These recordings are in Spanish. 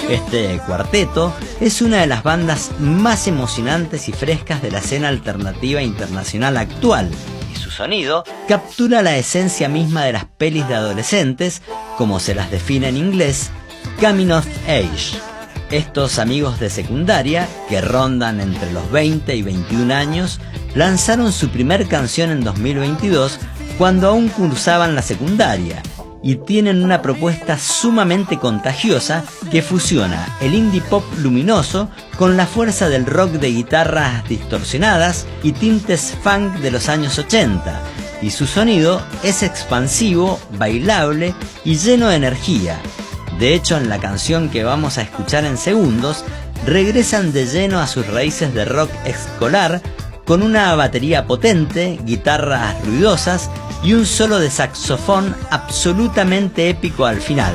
Este cuarteto es una de las bandas más emocionantes y frescas de la escena alternativa internacional actual, y su sonido captura la esencia misma de las pelis de adolescentes, como se las define en inglés, coming of age. Estos amigos de secundaria, que rondan entre los 20 y 21 años, lanzaron su primer canción en 2022 cuando aún cursaban la secundaria, y tienen una propuesta sumamente contagiosa que fusiona el indie pop luminoso con la fuerza del rock de guitarras distorsionadas y tintes funk de los años 80, y su sonido es expansivo, bailable y lleno de energía. De hecho, en la canción que vamos a escuchar en segundos, regresan de lleno a sus raíces de rock escolar, con una batería potente, guitarras ruidosas y un solo de saxofón absolutamente épico al final.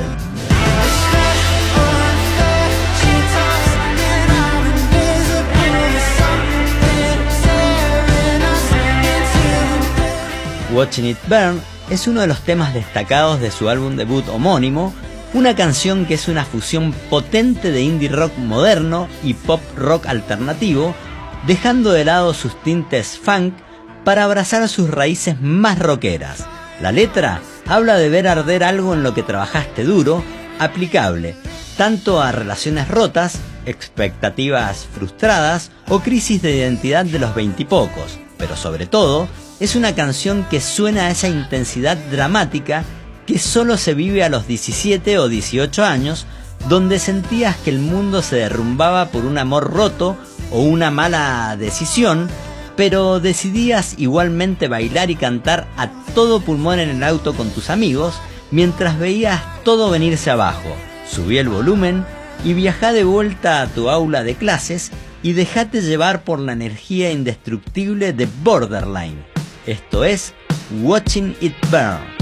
Watching It Burn es uno de los temas destacados de su álbum debut homónimo, una canción que es una fusión potente de indie rock moderno y pop rock alternativo, dejando de lado sus tintes funk para abrazar sus raíces más rockeras. La letra habla de ver arder algo en lo que trabajaste duro, aplicable tanto a relaciones rotas, expectativas frustradas o crisis de identidad de los veintipocos, pero sobre todo es una canción que suena a esa intensidad dramática que solo se vive a los 17 o 18 años, donde sentías que el mundo se derrumbaba por un amor roto o una mala decisión, pero decidías igualmente bailar y cantar a todo pulmón en el auto con tus amigos mientras veías todo venirse abajo. Subí el volumen y viajá de vuelta a tu aula de clases y dejate llevar por la energía indestructible de Borderline. Esto es Watching It Burn.